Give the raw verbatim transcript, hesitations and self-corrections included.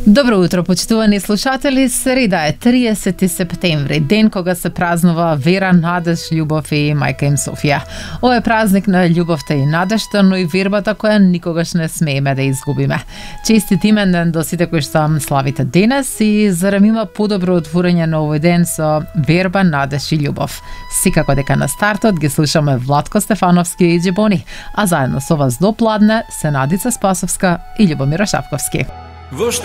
Добро утро, почитувани слушатели. Среда е триесети септември, ден кога се празнува вера, надеж, љубов и мајка им Софија. Ова е празник на љубовта и надежта, но и вербата која никогаш не смееме да изгубиме. Честит имен ден до сите кои што славите денес и зарем има подобро отворање на овој ден со верба, надеж и љубов. Секако дека на стартот ги слушаме Владко Стефановски и Джибони, а заедно со вас до пладне се Надица Спасовска и Љубомира Шапковски. Во